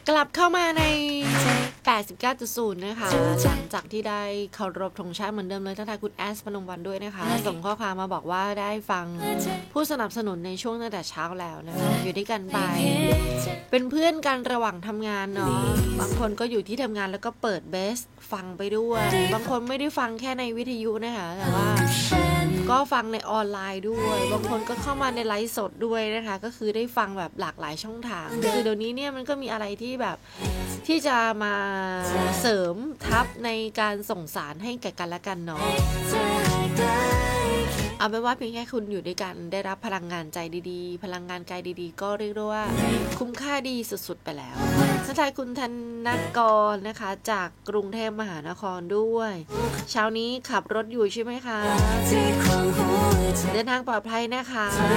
กลับเข้ามาใน 89.0 นะคะหลังจากที่ได้เคารพธงชาติเหมือนเดิมเลยทักทายคุณแอสพนมวันด้วยนะคะส่งข้อความมาบอกว่าได้ฟังผู้สนับสนุนในช่วงตั้งแต่เช้าแล้วนะคะอยู่ด้วยกันไปเป็นเพื่อนกันระหว่างทำงานเนาะบางคนก็อยู่ที่ทำงานแล้วก็เปิดเบสฟังไปด้วยบางคนไม่ได้ฟังแค่ในวิทยุนะคะแต่ว่าก็ฟังในออนไลน์ด้วยบางคนก็เข้ามาในไลฟ์สดด้วยนะคะก็คือได้ฟังแบบหลากหลายช่องทางคือเดี๋ยวนี้เนี่ยมันก็มีอะไรที่แบบที่จะมาเสริมทับในการส่งสารให้แก่กันและกันเนาะเอาเป็นว่าเพียงแค่คุณอยู่ด้วยกันได้รับพลังงานใจดีๆพลังงานกายดีๆก็เรียกได้ว่าคุ้มค่าดีสุดๆไปแล้วทักทายคุณธนกรนะคะจากกรุงเทพมหานครด้วยเช้านี้ขับรถอยู่ใช่ไหมคะเดินทางปลอดภัยนะคะ